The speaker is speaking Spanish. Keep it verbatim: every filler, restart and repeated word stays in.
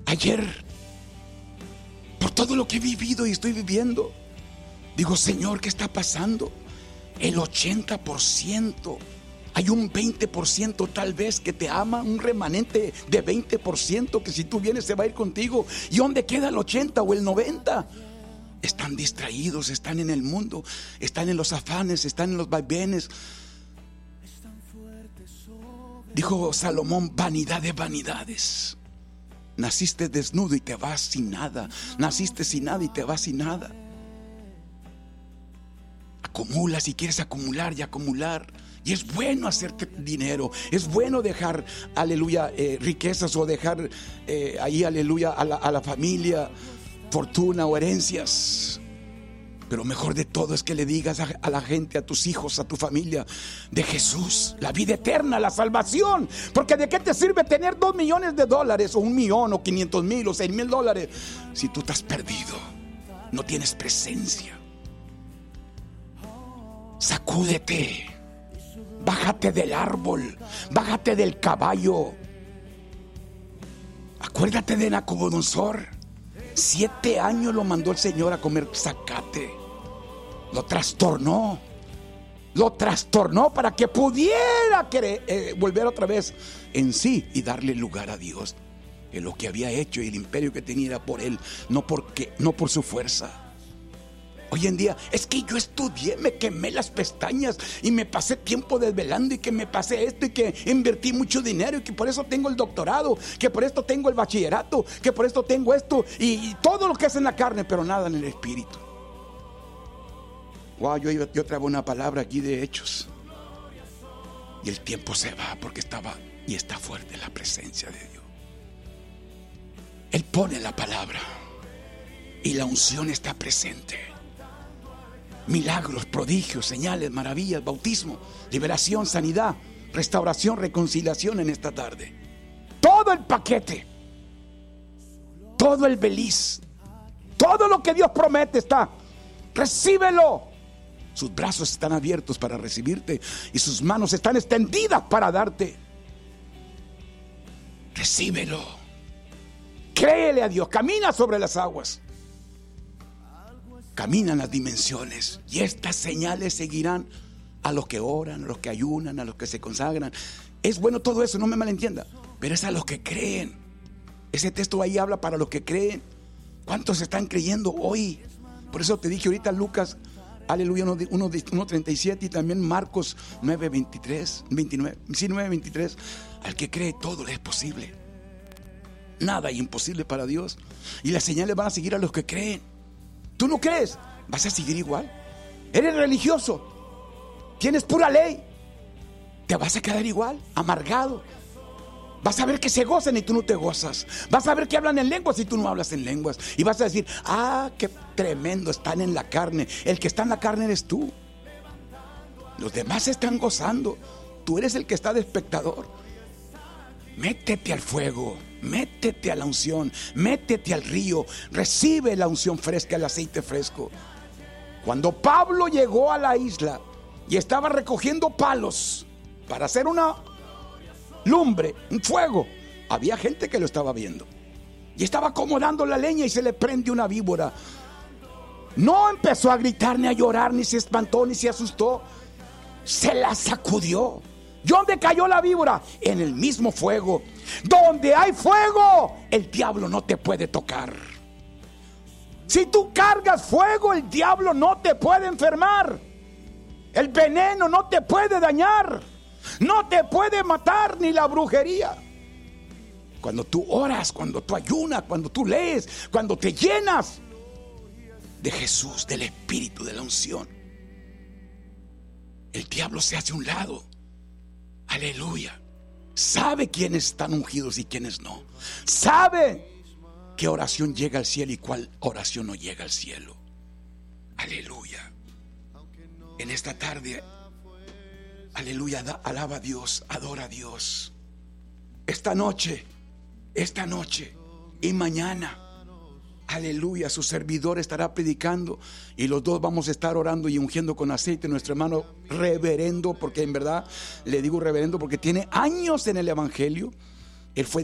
Ayer, por todo lo que he vivido y estoy viviendo, digo, Señor, ¿qué está pasando? El ochenta por ciento, hay un veinte por ciento tal vez que te ama, un remanente de veinte por ciento que si tú vienes se va a ir contigo. ¿Y dónde queda el ochenta o el noventa? Están distraídos, están en el mundo, están en los afanes, están en los vaivenes. Dijo Salomón, vanidad de vanidades. Naciste desnudo y te vas sin nada. Naciste sin nada y te vas sin nada. Acumulas y quieres acumular y acumular. Y es bueno hacerte dinero. Es bueno dejar, aleluya, eh, riquezas o dejar eh, ahí, aleluya, a la, a la familia, fortuna o herencias. Pero mejor de todo es que le digas a, a la gente, a tus hijos, a tu familia, de Jesús, la vida eterna, la salvación. Porque ¿de qué te sirve tener dos millones de dólares o un millón o quinientos mil o seis mil dólares si tú estás perdido? No tienes presencia. Sacúdete, bájate del árbol, bájate del caballo. Acuérdate de Nabucodonosor. Siete años lo mandó el Señor a comer zacate. Lo trastornó. Lo trastornó para que pudiera querer, eh, volver otra vez en sí y darle lugar a Dios. Que lo que había hecho y el imperio que tenía era por él, no, porque, no por su fuerza. Hoy en día, es que yo estudié, me quemé las pestañas y me pasé tiempo desvelando y que me pasé esto y que invertí mucho dinero y que por eso tengo el doctorado, que por esto tengo el bachillerato, que por esto tengo esto y, y todo lo que es en la carne, pero nada en el espíritu. Wow, yo, yo traigo una palabra aquí de Hechos y el tiempo se va porque estaba y está fuerte la presencia de Dios. Él pone la palabra y la unción está presente. Milagros, prodigios, señales, maravillas, bautismo, liberación, sanidad, restauración, reconciliación en esta tarde. Todo el paquete, todo el beliz, todo lo que Dios promete está. Recíbelo. Sus brazos están abiertos para recibirte y sus manos están extendidas para darte. Recíbelo. Créele a Dios, camina sobre las aguas. Caminan las dimensiones y estas señales seguirán a los que oran, a los que ayunan, a los que se consagran. Es bueno todo eso, no me malentienda, pero es a los que creen. Ese texto ahí habla para los que creen. ¿Cuántos están creyendo hoy? Por eso te dije ahorita Lucas, aleluya, uno treinta y siete y también Marcos nueve veintitrés, veintinueve, sí, nueve veintitrés. Al que cree todo le es posible. Nada es imposible para Dios. Y las señales van a seguir a los que creen. ¿Tú no crees? ¿Vas a seguir igual? ¿Eres religioso? ¿Tienes pura ley? ¿Te vas a quedar igual? Amargado. Vas a ver que se gozan y tú no te gozas. Vas a ver que hablan en lenguas y tú no hablas en lenguas. Y vas a decir, ah, qué tremendo, están en la carne. El que está en la carne eres tú. Los demás están gozando. Tú eres el que está de espectador. Métete al fuego, métete a la unción, métete al río, recibe la unción fresca, el aceite fresco. Cuando Pablo llegó a la isla y estaba recogiendo palos para hacer una lumbre, un fuego, había gente que lo estaba viendo y estaba acomodando la leña y se le prende una víbora. No empezó a gritar, ni a llorar, ni se espantó, ni se asustó. Se la sacudió. ¿Y dónde cayó la víbora? En el mismo fuego. Donde hay fuego, el diablo no te puede tocar. Si tú cargas fuego, el diablo no te puede enfermar. El veneno no te puede dañar. No te puede matar ni la brujería. Cuando tú oras, cuando tú ayunas, cuando tú lees, cuando te llenas de Jesús, del Espíritu, de la unción, el diablo se hace a un lado. Aleluya. Sabe quiénes están ungidos y quiénes no. Sabe qué oración llega al cielo y cuál oración no llega al cielo. Aleluya. En esta tarde, aleluya, da, alaba a Dios, adora a Dios. Esta noche, esta noche y mañana, aleluya, su servidor estará predicando y los dos vamos a estar orando y ungiendo con aceite nuestro hermano reverendo, porque en verdad le digo reverendo porque tiene años en el evangelio. Él fue